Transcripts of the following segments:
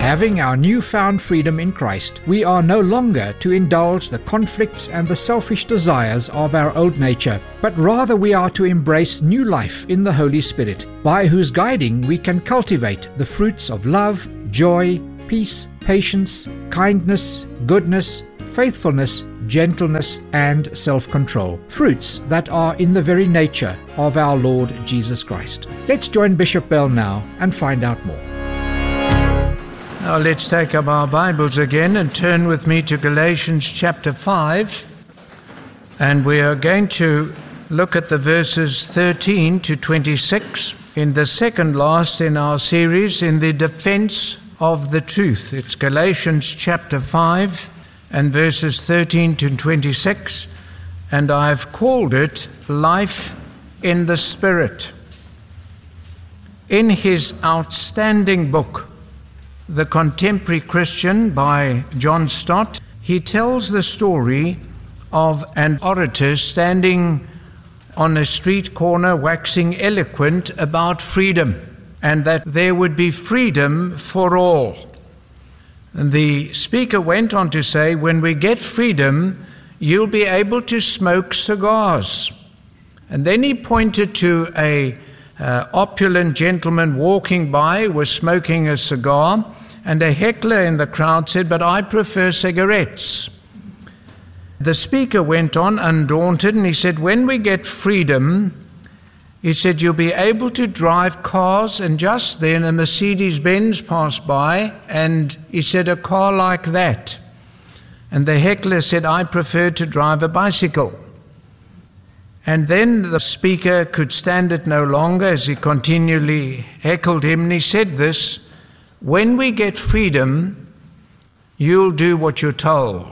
Having our newfound freedom in Christ, we are no longer to indulge the conflicts and the selfish desires of our old nature, but rather we are to embrace new life in the Holy Spirit, by whose guiding we can cultivate the fruits of love, joy, peace, patience, kindness, goodness, faithfulness, gentleness, and self-control, fruits that are in the very nature of our Lord Jesus Christ. Let's join Bishop Bell now and find out more. Now let's take up our Bibles again and turn with me to Galatians chapter 5, and we are going to look at the verses 13 to 26 in the second last in our series, in the defense of the truth. It's Galatians chapter 5 and verses 13 to 26, and I've called it Life in the Spirit. In his outstanding book, The Contemporary Christian by John Stott, he tells the story of an orator standing on a street corner waxing eloquent about freedom, and that there would be freedom for all. And the speaker went on to say, when we get freedom, you'll be able to smoke cigars. And then he pointed to a opulent gentleman walking by, was smoking a cigar, and a heckler in the crowd said, but I prefer cigarettes. The speaker went on undaunted, and he said, when we get freedom, he said, you'll be able to drive cars. And just then a Mercedes-Benz passed by, and he said, a car like that. And the heckler said, I prefer to drive a bicycle. And then the speaker could stand it no longer as he continually heckled him, and he said this, when we get freedom, you'll do what you're told.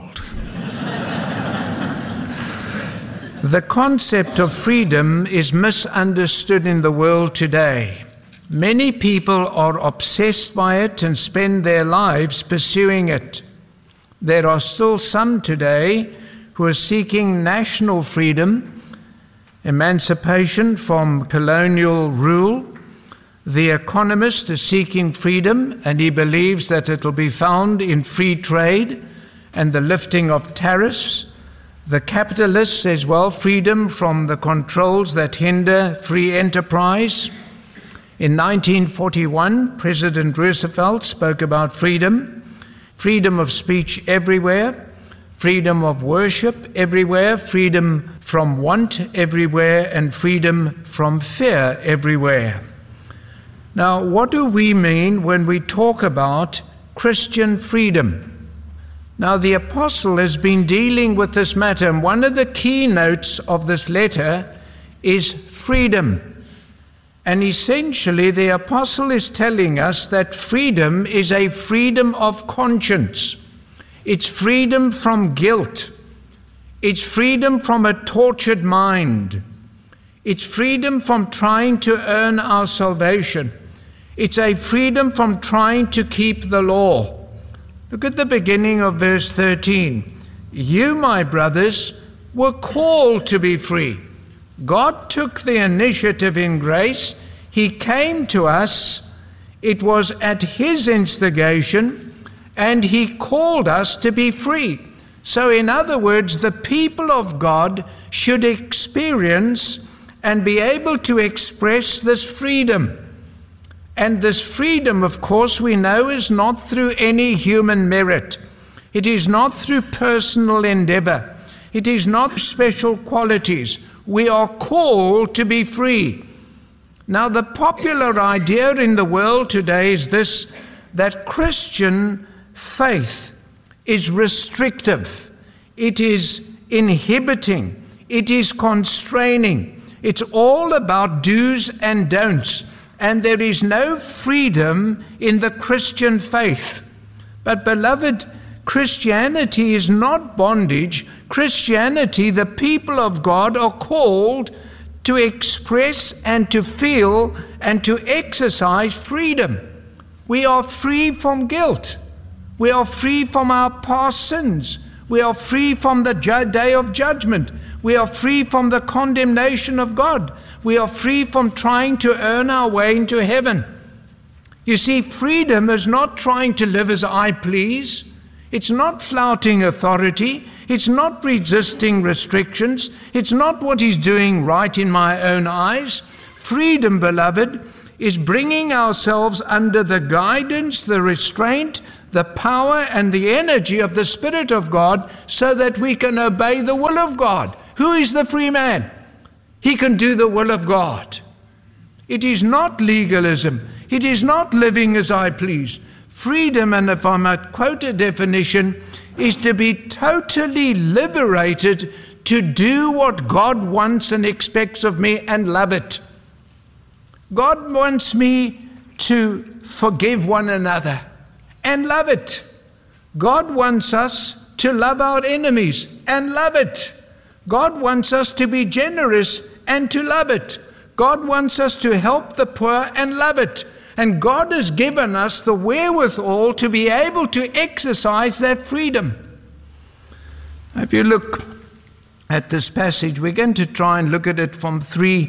The concept of freedom is misunderstood in the world today. Many people are obsessed by it and spend their lives pursuing it. There are still some today who are seeking national freedom, emancipation from colonial rule. The Economist is seeking freedom, and he believes that it will be found in free trade and the lifting of tariffs. The Capitalist says, well, freedom from the controls that hinder free enterprise. In 1941, President Roosevelt spoke about freedom of speech everywhere, freedom of worship everywhere, freedom from want everywhere, and freedom from fear everywhere. Now, what do we mean when we talk about Christian freedom? Now, the apostle has been dealing with this matter, and one of the keynotes of this letter is freedom. And essentially, the apostle is telling us that freedom is a freedom of conscience. It's freedom from guilt. It's freedom from a tortured mind. It's freedom from trying to earn our salvation. It's a freedom from trying to keep the law. Look at the beginning of verse 13. You, my brothers, were called to be free. God took the initiative in grace. He came to us. It was at his instigation, and he called us to be free. So in other words, the people of God should experience and be able to express this freedom. And this freedom, of course, we know is not through any human merit. It is not through personal endeavor. It is not special qualities. We are called to be free. Now, the popular idea in the world today is this, that Christian faith is restrictive. It is inhibiting. It is constraining. It's all about do's and don'ts. And there is no freedom in the Christian faith. But beloved, Christianity is not bondage. Christianity, the people of God are called to express and to feel and to exercise freedom. We are free from guilt. We are free from our past sins. We are free from the day of judgment. We are free from the condemnation of God. We are free from trying to earn our way into heaven. You see, freedom is not trying to live as I please. It's not flouting authority. It's not resisting restrictions. It's not what is doing right in my own eyes. Freedom, beloved, is bringing ourselves under the guidance, the restraint, the power and the energy of the Spirit of God so that we can obey the will of God. Who is the free man? He can do the will of God. It is not legalism. It is not living as I please. Freedom, and if I might quote a definition, is to be totally liberated to do what God wants and expects of me and love it. God wants me to forgive one another and love it. God wants us to love our enemies and love it. God wants us to be generous and to love it. God wants us to help the poor and love it. And God has given us the wherewithal to be able to exercise that freedom. If you look at this passage, we're going to try and look at it from three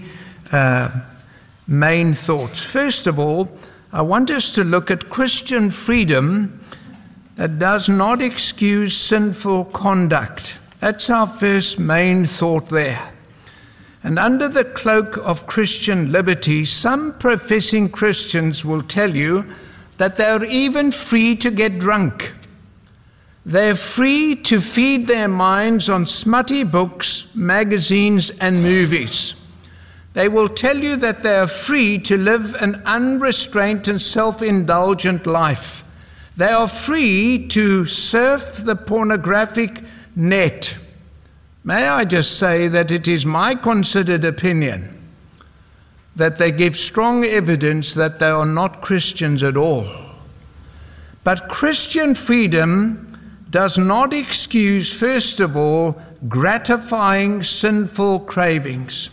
main thoughts. First of all, I want us to look at Christian freedom that does not excuse sinful conduct. That's our first main thought there. And under the cloak of Christian liberty, some professing Christians will tell you that they're even free to get drunk. They're free to feed their minds on smutty books, magazines, and movies. They will tell you that they are free to live an unrestrained and self-indulgent life. They are free to surf the pornographic net. May I just say that it is my considered opinion that they give strong evidence that they are not Christians at all. But Christian freedom does not excuse, first of all, gratifying sinful cravings.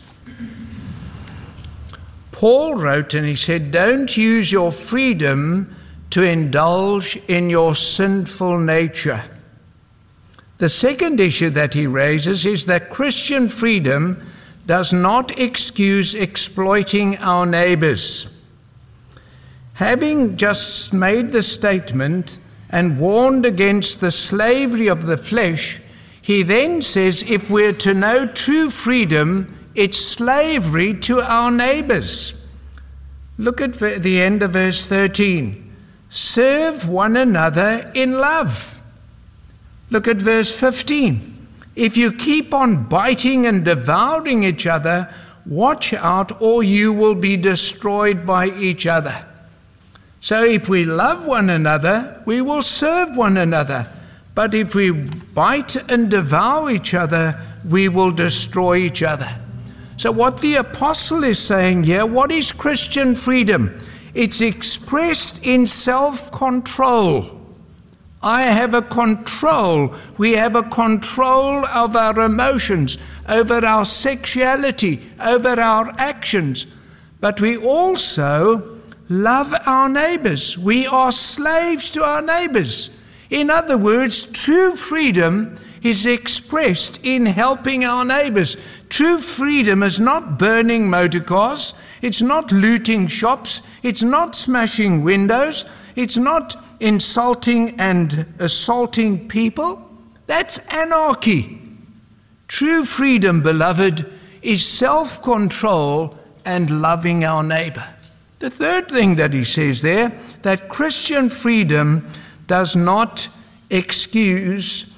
Paul wrote and he said, don't use your freedom to indulge in your sinful nature. The second issue that he raises is that Christian freedom does not excuse exploiting our neighbors. Having just made the statement and warned against the slavery of the flesh, he then says if we're to know true freedom, it's slavery to our neighbors. Look at the end of verse 13. Serve one another in love. Look at verse 15. If you keep on biting and devouring each other, watch out or you will be destroyed by each other. So if we love one another, we will serve one another. But if we bite and devour each other, we will destroy each other. So what the apostle is saying here, what is Christian freedom? It's expressed in self-control. I have a control. We have a control of our emotions, over our sexuality, over our actions. But we also love our neighbors. We are slaves to our neighbors. In other words, true freedom is expressed in helping our neighbors. True freedom is not burning motor cars. It's not looting shops. It's not smashing windows. It's not insulting and assaulting people. That's anarchy. True freedom, beloved, is self-control and loving our neighbor. The third thing that he says there, that Christian freedom does not excuse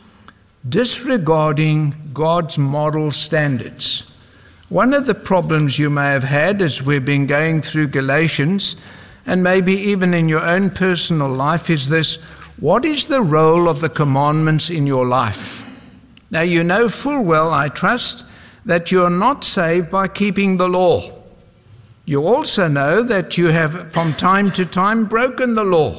disregarding God's moral standards. One of the problems you may have had as we've been going through Galatians, and maybe even in your own personal life, is this: what is the role of the commandments in your life? Now, you know full well, I trust, that you are not saved by keeping the law. You also know that you have from time to time broken the law.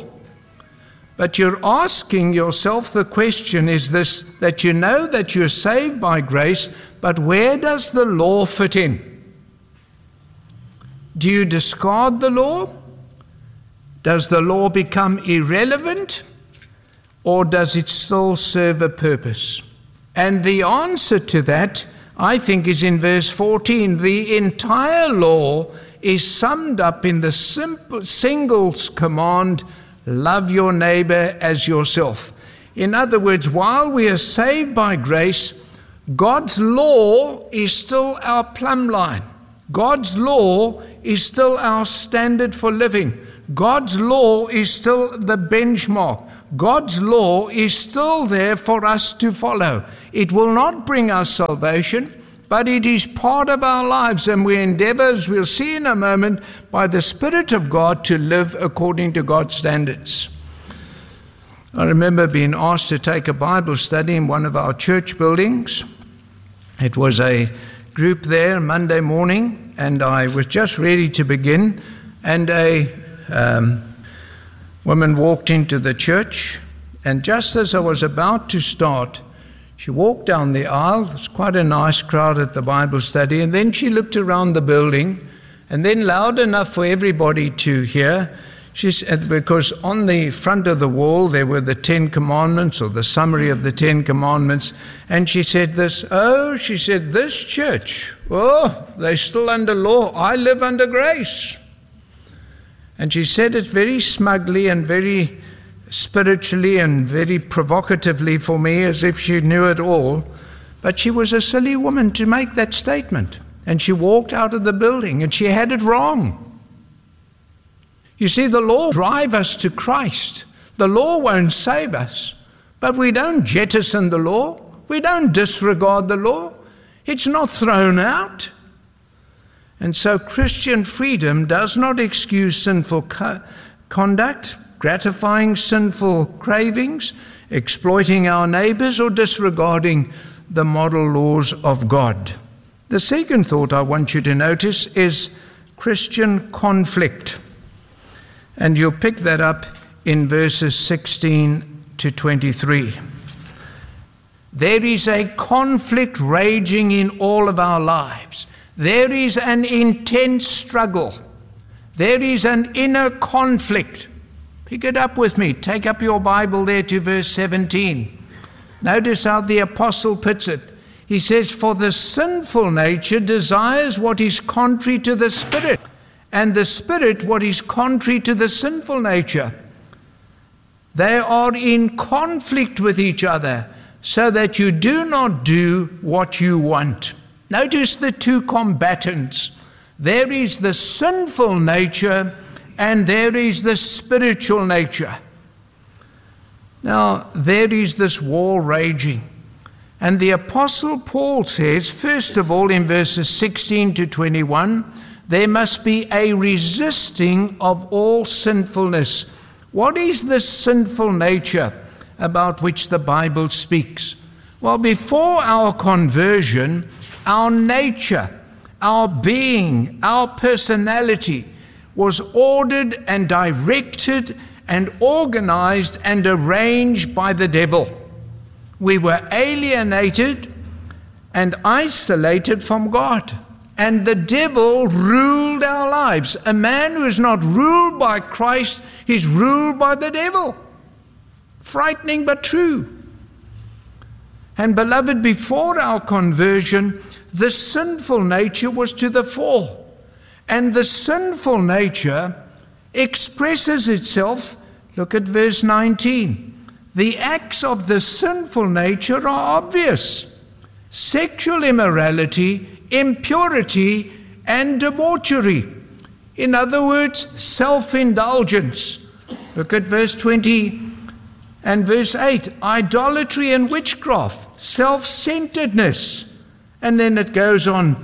But you're asking yourself the question is this, that you know that you're saved by grace, but where does the law fit in? Do you discard the law? Does the law become irrelevant? Or does it still serve a purpose? And the answer to that, I think, is in verse 14. The entire law is summed up in the single command, love your neighbor as yourself. In other words, while we are saved by grace, God's law is still our plumb line. God's law is still our standard for living. God's law is still the benchmark. God's law is still there for us to follow. It will not bring us salvation, but it is part of our lives, and we endeavor, as we'll see in a moment, by the Spirit of God to live according to God's standards. I remember being asked to take a Bible study in one of our church buildings. It was a group there Monday morning, and I was just ready to begin, and a woman walked into the church, and just as I was about to start, she walked down the aisle. It's quite a nice crowd at the Bible study, and then she looked around the building, and then loud enough for everybody to hear, she said, because on the front of the wall there were the 10 Commandments, or the summary of the 10 Commandments, and she said this, she said, this church, they're still under law. I live under grace. And she said it very smugly and very spiritually and very provocatively for me, as if she knew it all. But she was a silly woman to make that statement. And she walked out of the building, and she had it wrong. You see, the law drives us to Christ. The law won't save us. But we don't jettison the law. We don't disregard the law. It's not thrown out. And so Christian freedom does not excuse sinful conduct, gratifying sinful cravings, exploiting our neighbors, or disregarding the moral laws of God. The second thought I want you to notice is Christian conflict. And you'll pick that up in verses 16 to 23. There is a conflict raging in all of our lives. There is an intense struggle. There is an inner conflict. Pick it up with me. Take up your Bible there to verse 17. Notice how the apostle puts it. He says, for the sinful nature desires what is contrary to the Spirit, and the Spirit what is contrary to the sinful nature. They are in conflict with each other, so that you do not do what you want. Notice the two combatants. There is the sinful nature and there is the spiritual nature. Now, there is this war raging. And the Apostle Paul says, first of all, in verses 16 to 21, there must be a resisting of all sinfulness. What is this sinful nature about which the Bible speaks? Well, before our conversion, our nature, our being, our personality was ordered and directed and organized and arranged by the devil. We were alienated and isolated from God. And the devil ruled our lives. A man who is not ruled by Christ is ruled by the devil. Frightening but true. And beloved, before our conversion, the sinful nature was to the fore. And the sinful nature expresses itself, look at verse 19. The acts of the sinful nature are obvious. Sexual immorality, impurity, and debauchery. In other words, self-indulgence. Look at verse 20 and verse 8. Idolatry and witchcraft, self-centeredness. And then it goes on.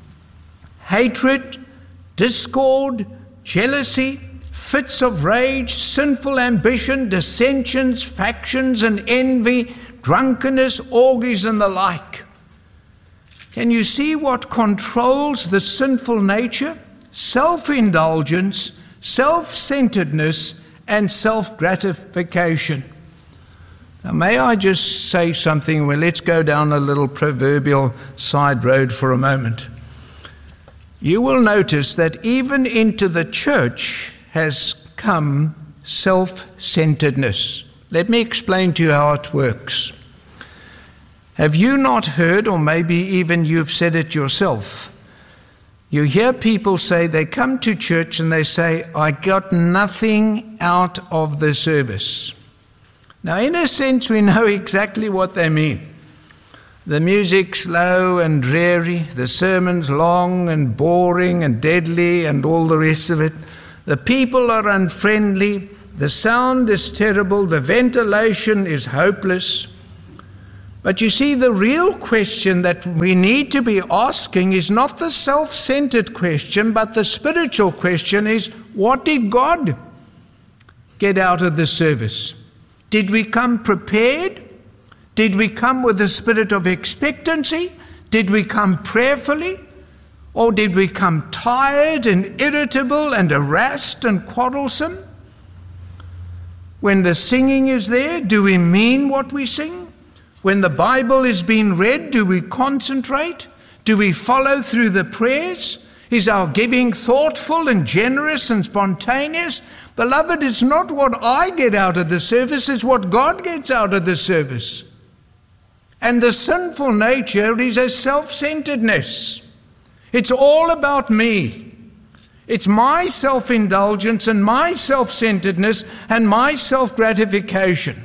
Hatred, discord, jealousy, fits of rage, sinful ambition, dissensions, factions, and envy, drunkenness, orgies, and the like. Can you see what controls the sinful nature? Self-indulgence, self-centeredness, and self-gratification. Now, may I just say something? Well, let's go down a little proverbial side road for a moment. You will notice that even into the church has come self-centeredness. Let me explain to you how it works. Have you not heard, or maybe even you've said it yourself, You hear people say, they come to church and they say, I got nothing out of the service. Now, in a sense, we know exactly what they mean. The music slow and dreary, the sermons long and boring and deadly and all the rest of it. The people are unfriendly, the sound is terrible, the ventilation is hopeless. But you see, the real question that we need to be asking is not the self-centered question, but the spiritual question is, what did God get out of the service? Did we come prepared? Did we come with a spirit of expectancy? Did we come prayerfully? Or did we come tired and irritable and harassed and quarrelsome? When the singing is there, do we mean what we sing? When the Bible is being read, do we concentrate? Do we follow through the prayers? Is our giving thoughtful and generous and spontaneous? Beloved, it's not what I get out of the service, it's what God gets out of the service. And the sinful nature is a self-centeredness. It's all about me. It's my self-indulgence and my self-centeredness and my self-gratification.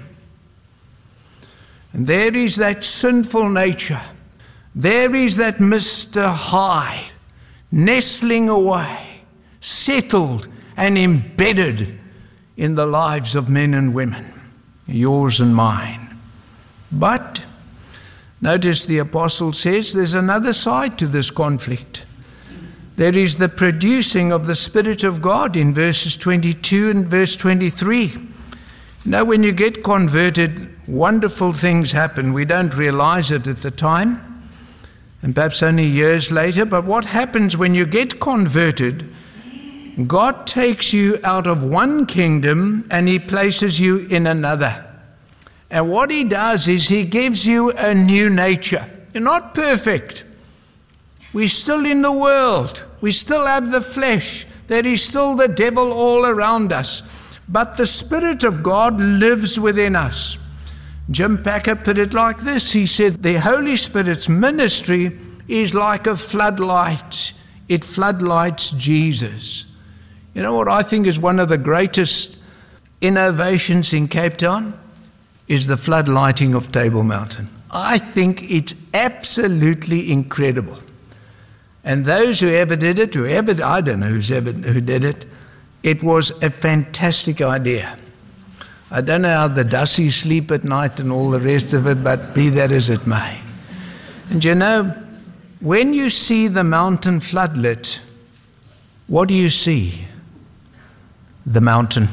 And there is that sinful nature. There is that Mr. Hyde nestling away, settled and embedded in the lives of men and women, yours and mine. But notice the apostle says there's another side to this conflict. There is the producing of the Spirit of God in verses 22 and verse 23. Now, when you get converted, wonderful things happen. We don't realize it at the time, and perhaps only years later. But what happens when you get converted? God takes you out of one kingdom and he places you in another. And what he does is he gives you a new nature. You're not perfect. We're still in the world. We still have the flesh. There is still the devil all around us. But the Spirit of God lives within us. Jim Packer put it like this. He said, the Holy Spirit's ministry is like a floodlight. It floodlights Jesus. You know what I think is one of the greatest innovations in Cape Town? Is the floodlighting of Table Mountain. I think it's absolutely incredible. And those who ever did it, I don't know who did it, it was a fantastic idea. I don't know how the Dussies sleep at night and all the rest of it, but be that as it may. And you know, when you see the mountain floodlit, what do you see? The mountain.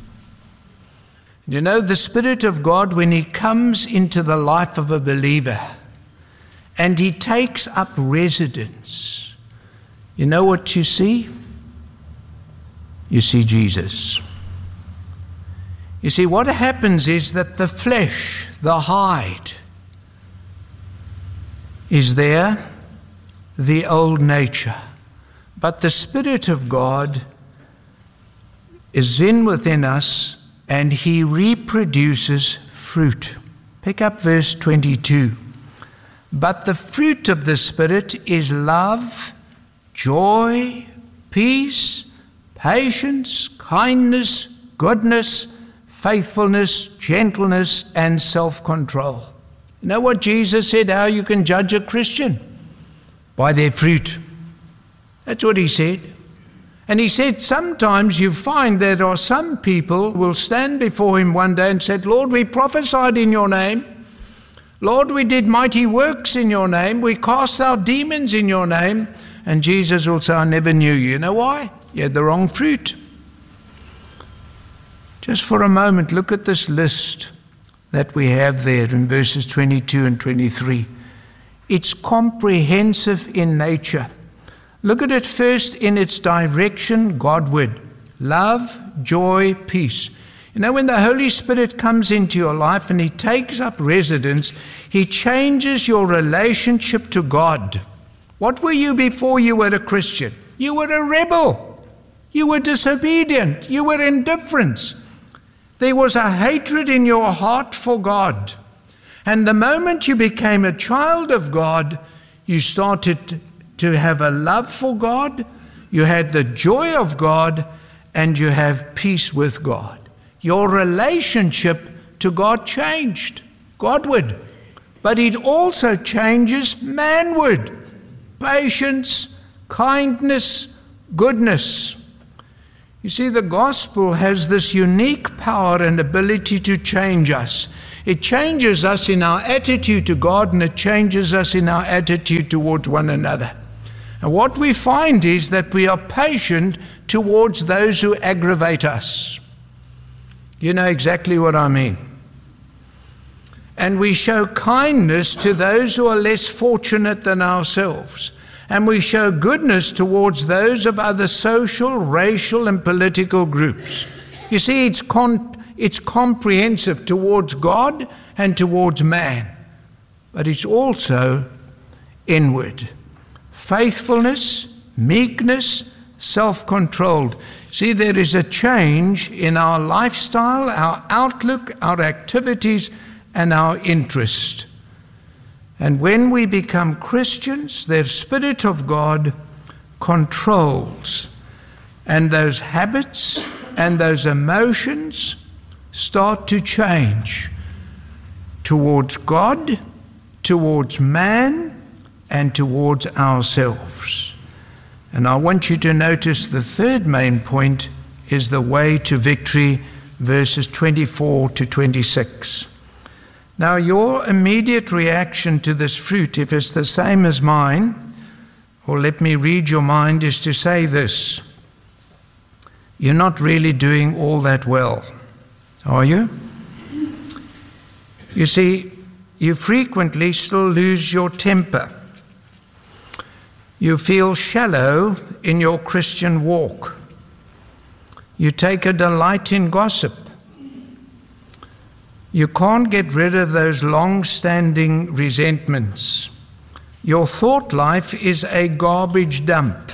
You know, the Spirit of God, when he comes into the life of a believer and he takes up residence, you know what you see? You see Jesus. You see, what happens is that the flesh, the hide, is there, the old nature. But the Spirit of God is within us, and he reproduces fruit. Pick up verse 22. But the fruit of the Spirit is love, joy, peace, patience, kindness, goodness, faithfulness, gentleness, and self-control. You know what Jesus said, how you can judge a Christian? By their fruit. That's what he said. And he said, sometimes you find there are some people who will stand before him one day and said, Lord, we prophesied in your name. Lord, we did mighty works in your name. We cast out demons in your name. And Jesus will say, I never knew you. You know why? You had the wrong fruit. Just for a moment, look at this list that we have there in verses 22 and 23. It's comprehensive in nature. Look at it first in its direction Godward. Love, joy, peace. You know, when the Holy Spirit comes into your life and he takes up residence, he changes your relationship to God. What were you before you were a Christian? You were a rebel. You were disobedient. You were indifferent. There was a hatred in your heart for God. And the moment you became a child of God, you started to have a love for God, you had the joy of God, and you have peace with God. Your relationship to God changed, Godward, but it also changes manward. Patience, kindness, goodness. You see, the gospel has this unique power and ability to change us. It changes us in our attitude to God, and it changes us in our attitude towards one another. And what we find is that we are patient towards those who aggravate us. You know exactly what I mean. And we show kindness to those who are less fortunate than ourselves. And we show goodness towards those of other social, racial, and political groups. You see, it's comprehensive towards God and towards man. But it's also inward. Faithfulness, meekness, self-controlled. See, there is a change in our lifestyle, our outlook, our activities, and our interest. And when we become Christians, the Spirit of God controls. And those habits and those emotions start to change towards God, towards man, and towards ourselves. And I want you to notice the third main point is the way to victory, verses 24 to 26. Now, your immediate reaction to this fruit, if it's the same as mine, or let me read your mind, is to say this: you're not really doing all that well, are you? You see, you frequently still lose your temper. You feel shallow in your Christian walk. You take a delight in gossip. You can't get rid of those long-standing resentments. Your thought life is a garbage dump.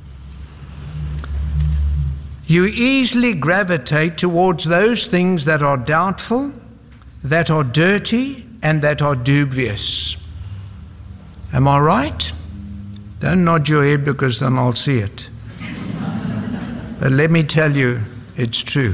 You easily gravitate towards those things that are doubtful, that are dirty, and that are dubious. Am I right? Don't nod your head, because then I'll see it. But let me tell you, it's true.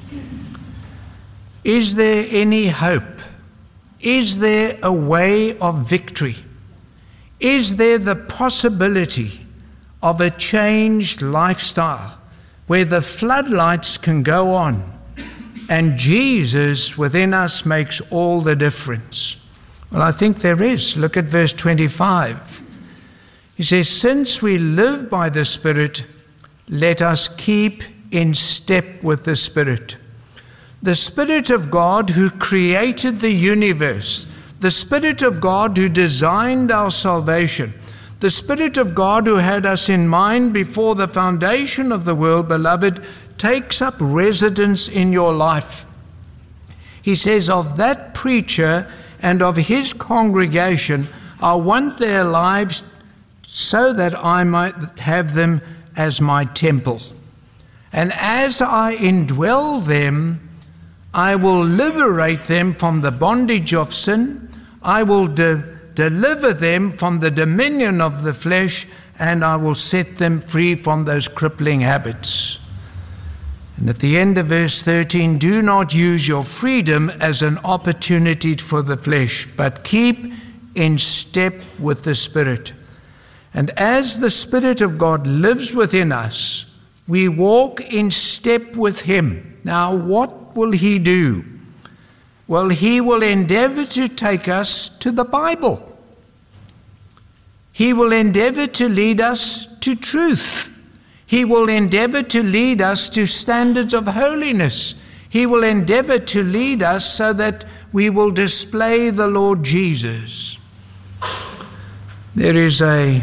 Is there any hope? Is there a way of victory? Is there the possibility of a changed lifestyle where the floodlights can go on and Jesus within us makes all the difference? Well, I think there is. Look at verse 25. He says, since we live by the Spirit, let us keep in step with the Spirit. The Spirit of God who created the universe, the Spirit of God who designed our salvation, the Spirit of God who had us in mind before the foundation of the world, beloved, takes up residence in your life. He says, of that preacher and of his congregation, I want their lives so that I might have them as my temple. And as I indwell them, I will liberate them from the bondage of sin. I will deliver them from the dominion of the flesh, and I will set them free from those crippling habits. And at the end of verse 13, do not use your freedom as an opportunity for the flesh, but keep in step with the Spirit. And as the Spirit of God lives within us, we walk in step with Him. Now, what will He do? Well, He will endeavor to take us to the Bible. He will endeavor to lead us to truth. He will endeavor to lead us to standards of holiness. He will endeavor to lead us so that we will display the Lord Jesus. There is a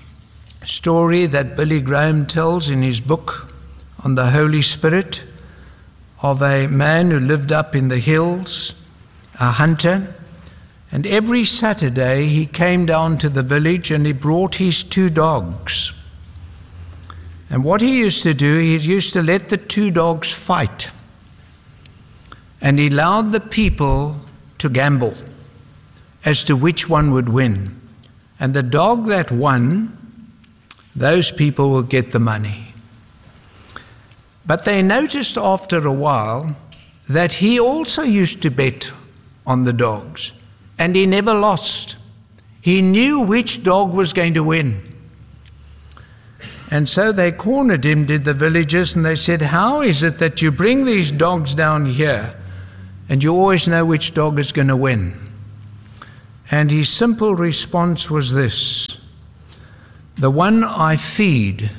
story that Billy Graham tells in his book on the Holy Spirit of a man who lived up in the hills, a hunter, and every Saturday he came down to the village and he brought his 2 dogs. And what he used to do, he used to let the 2 dogs fight. And he allowed the people to gamble as to which one would win. And the dog that won those people will get the money. But they noticed after a while that he also used to bet on the dogs, and he never lost. He knew which dog was going to win. And so they cornered him, did the villagers, and they said, how is it that you bring these dogs down here and you always know which dog is going to win? And his simple response was this: the one I feed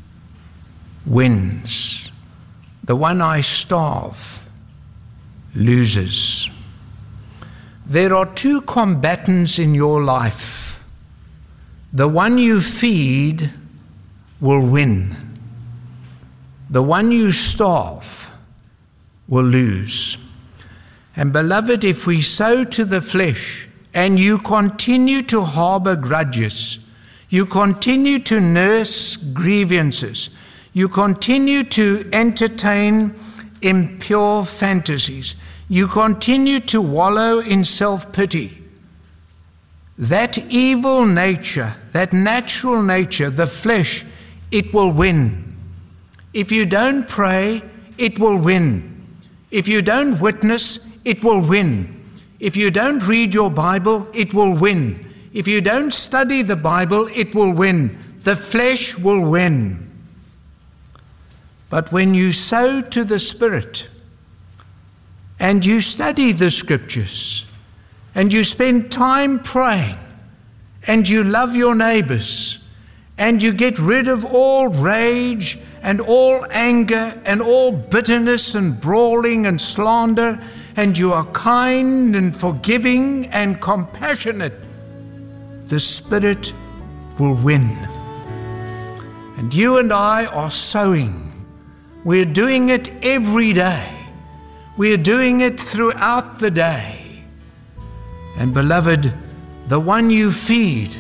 wins. The one I starve loses. There are two combatants in your life. The one you feed will win. The one you starve will lose. And beloved, if we sow to the flesh and you continue to harbor grudges, you continue to nurse grievances, you continue to entertain impure fantasies, you continue to wallow in self-pity, that evil nature, that natural nature, the flesh, it will win. If you don't pray, it will win. If you don't witness, it will win. If you don't read your Bible, it will win. If you don't study the Bible, it will win. The flesh will win. But when you sow to the Spirit, and you study the Scriptures, and you spend time praying, and you love your neighbors, and you get rid of all rage and all anger and all bitterness and brawling and slander, and you are kind and forgiving and compassionate, the Spirit will win. And you and I are sowing. We're doing it every day. We're doing it throughout the day. And beloved, the one you feed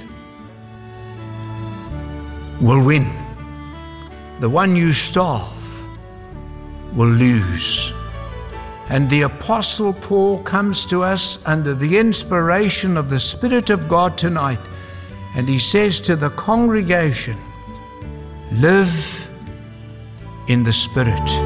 will win. The one you starve will lose. And the Apostle Paul comes to us under the inspiration of the Spirit of God tonight, and he says to the congregation, live in the Spirit.